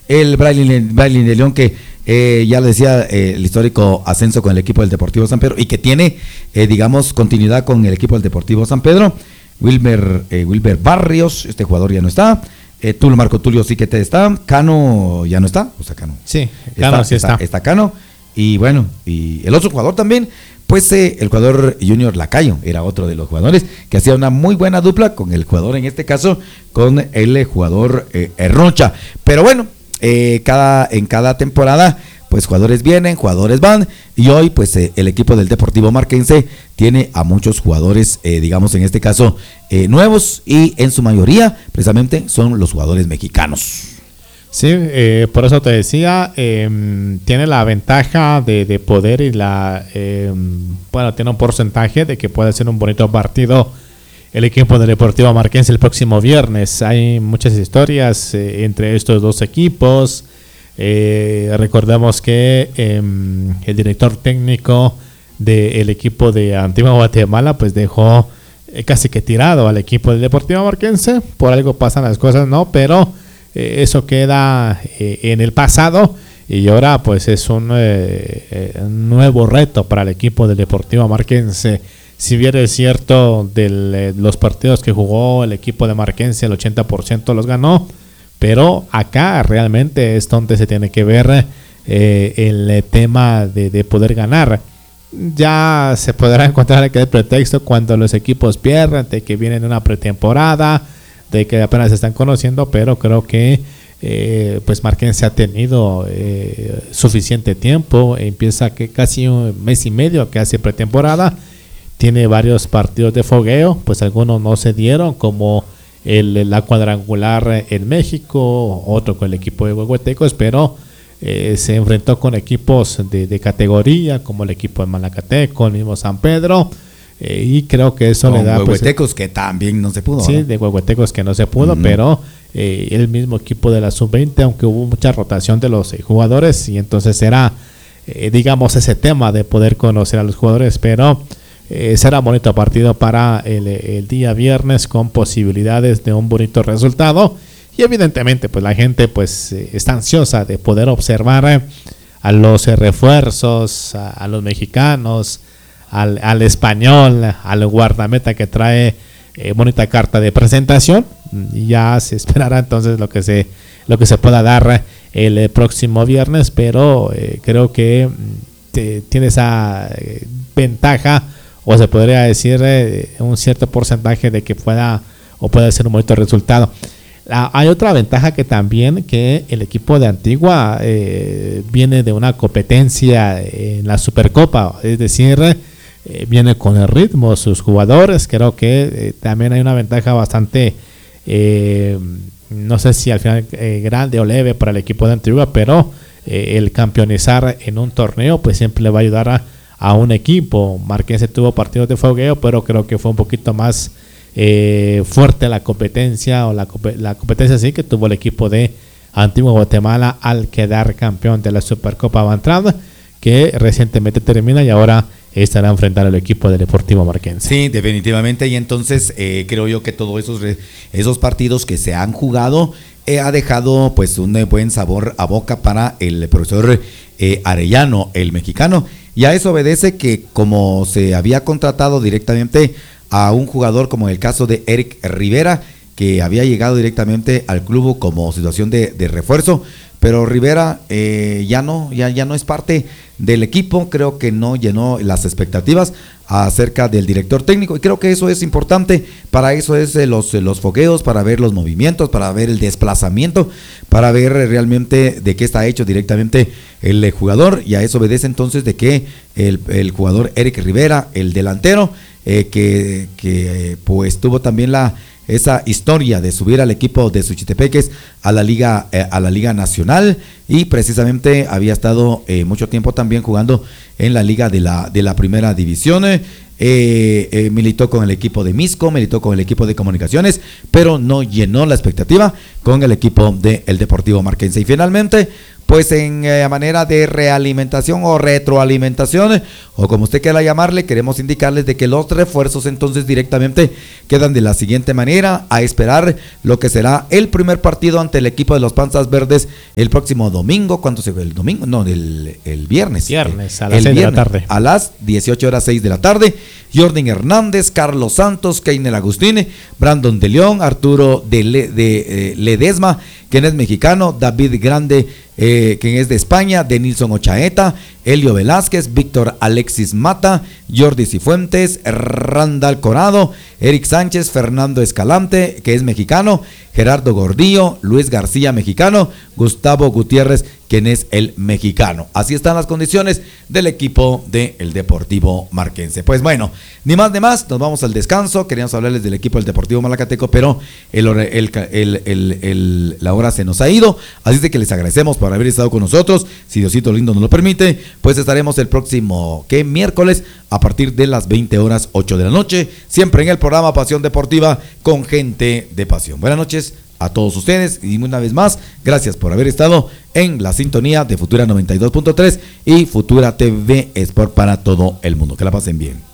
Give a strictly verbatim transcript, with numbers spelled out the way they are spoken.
el Brailyn, Brailyn de León, que eh, ya le decía, eh, el histórico ascenso con el equipo del Deportivo San Pedro y que tiene, eh, digamos, continuidad con el equipo del Deportivo San Pedro. Wilmer, eh, Wilber Barrios, este jugador ya no está. Eh, Tulio Marco Tulio sí que te está. Cano ya no está. O sea, Cano. Sí, Cano está, sí está. está. Está Cano. Y bueno, y el otro jugador también, pues eh, el jugador Junior Lacayo era otro de los jugadores que hacía una muy buena dupla con el jugador, en este caso, con el jugador eh, Rocha. Pero bueno, eh, cada, en cada temporada, pues jugadores vienen, jugadores van, y hoy pues eh, el equipo del Deportivo Marquense tiene a muchos jugadores, eh, digamos en este caso, eh, nuevos, y en su mayoría precisamente son los jugadores mexicanos. Sí, eh, por eso te decía, eh, tiene la ventaja de, de poder y la, eh, bueno, tiene un porcentaje de que puede ser un bonito partido el equipo del Deportivo Marquense el próximo viernes. Hay muchas historias eh, entre estos dos equipos. Eh, recordemos que eh, el director técnico del equipo de Antigua Guatemala pues dejó eh, casi que tirado al equipo del Deportivo Marquense. Por algo pasan las cosas, ¿no? Pero eh, eso queda eh, en el pasado y ahora pues es un eh, eh, nuevo reto para el equipo del Deportivo Marquense. Si bien es cierto de eh, los partidos que jugó el equipo de Marquense, el ochenta por ciento los ganó, pero acá realmente es donde se tiene que ver eh, el tema de, de poder ganar. Ya se podrá encontrar aquel pretexto cuando los equipos pierden, de que vienen una pretemporada, de que apenas se están conociendo, pero creo que eh, pues Marquense ha tenido eh, suficiente tiempo. Empieza que casi un mes y medio que hace pretemporada, tiene varios partidos de fogueo, pues algunos no se dieron, como El, la cuadrangular en México, otro con el equipo de Huehuetecos, pero eh, se enfrentó con equipos de, de categoría como el equipo de Malacateco, el mismo San Pedro, eh, y creo que eso con le da Huehuetecos pues, que también no se pudo. Sí, ¿no? de Huehuetecos que no se pudo, uh-huh. pero eh, el mismo equipo de la sub veinte, aunque hubo mucha rotación de los eh, jugadores, y entonces era eh, digamos ese tema de poder conocer a los jugadores, pero Eh, será un bonito partido para el, el día viernes con posibilidades de un bonito resultado, y evidentemente pues la gente pues eh, está ansiosa de poder observar eh, a los eh, refuerzos, a, a los mexicanos, al, al español, al guardameta que trae eh, bonita carta de presentación, y ya se esperará entonces lo que se lo que se pueda dar el, el próximo viernes, pero eh, creo que te, tiene esa eh, ventaja, o se podría decir eh, un cierto porcentaje de que pueda o pueda ser un bonito resultado. La, hay otra ventaja que también, que el equipo de Antigua eh, viene de una competencia en la Supercopa, es decir, eh, viene con el ritmo sus jugadores. Creo que eh, también hay una ventaja bastante, eh, no sé si al final eh, grande o leve para el equipo de Antigua, pero eh, el campeonizar en un torneo pues siempre le va a ayudar a a un equipo. Marquense tuvo partidos de fogueo, pero creo que fue un poquito más eh, fuerte la competencia, o la, la competencia sí que tuvo el equipo de Antigua Guatemala al quedar campeón de la Supercopa Bantrad, que recientemente termina y ahora estará a enfrentar al equipo del Deportivo Marquense. Sí, definitivamente, y entonces eh, creo yo que todos esos, esos partidos que se han jugado eh, ha dejado pues un buen sabor a boca para el profesor eh, Arellano, el mexicano. Y a eso obedece que, como se había contratado directamente a un jugador como el caso de Eric Rivera, que había llegado directamente al club como situación de, de refuerzo, pero Rivera eh, ya no, ya, ya no es parte del equipo. Creo que no llenó las expectativas acerca del director técnico, y creo que eso es importante. Para eso es eh, los, los fogueos, para ver los movimientos, para ver el desplazamiento, para ver realmente de qué está hecho directamente el eh, jugador, y a eso obedece entonces de que el, el jugador Eric Rivera, el delantero, eh, que, que pues tuvo también la esa historia de subir al equipo de Suchitepeques a la liga eh, a la liga nacional, y precisamente había estado eh, mucho tiempo también jugando en la liga de la de la primera división. eh, eh, militó con el equipo de Misco, militó con el equipo de Comunicaciones, pero no llenó la expectativa con el equipo del Deportivo Marquense, y finalmente pues en eh, manera de realimentación o retroalimentación, o como usted quiera llamarle, queremos indicarles de que los refuerzos entonces directamente quedan de la siguiente manera, a esperar lo que será el primer partido ante el equipo de los Panzas Verdes el próximo domingo. ¿Cuándo se fue? El domingo, no, el, el viernes. Viernes, a las seis de la tarde. A las dieciocho horas seis de la tarde. Jordan Hernández, Carlos Santos, Keiner Agustín, Brandon de León, Arturo de, Le, de eh, Ledesma, quien es mexicano, David Grande, eh, quien es de España, Denilson Ochaeta, Elio Velázquez, Víctor Alexis Mata, Jordi Cifuentes, Randall Corado, Eric Sánchez, Fernando Escalante, que es mexicano, Gerardo Gordillo, Luis García, mexicano, Gustavo Gutiérrez, quien es el mexicano. Así están las condiciones del equipo del Deportivo Marquense. Pues bueno, ni más ni más, nos vamos al descanso. Queríamos hablarles del equipo del Deportivo Malacateco, pero el, el, el, el, el, la hora se nos ha ido. Así es de que les agradecemos por haber estado con nosotros. Si Diosito lindo nos lo permite, pues estaremos el próximo, ¿qué? Miércoles, a partir de las veinte horas, ocho de la noche, siempre en el programa Pasión Deportiva con gente de pasión. Buenas noches a todos ustedes y una vez más, gracias por haber estado en la sintonía de Futura noventa y dos punto tres y Futura T V Sport para todo el mundo. Que la pasen bien.